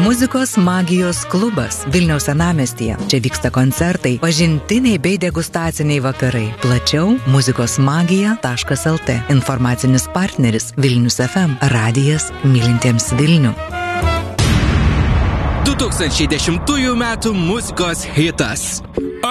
Muzikos magijos klubas Vilniaus senamiestyje. Čia vyksta koncertai, pažintiniai bei degustaciniai vakarai. Plačiau muzikosmagija.lt. Informacinis partneris Vilnius FM. Radijas mylintiems Vilnių. 2010 metų muzikos hitas.